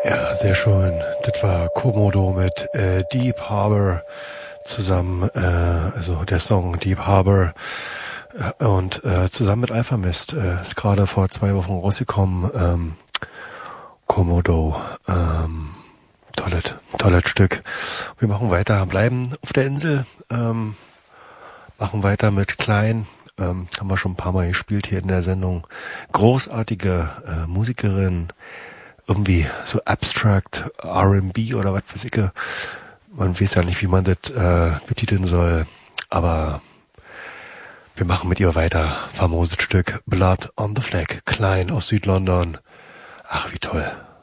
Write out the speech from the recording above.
Ja, sehr schön. Das war Komodo mit Deep Harbor zusammen, also der Song Deep Harbor und zusammen mit Alphamist ist gerade vor 2 Wochen rausgekommen. Komodo, tolles Stück. Wir machen weiter, bleiben auf der Insel, machen weiter mit Klein. Haben wir schon ein paar Mal gespielt hier in der Sendung. Großartige Musikerin, irgendwie so abstract R&B oder was weiß ich. Man weiß ja nicht, wie man das betiteln soll, aber wir machen mit ihr weiter. Famoses Stück Blood on the Flag, Klein aus Südlondon. Ach, wie toll.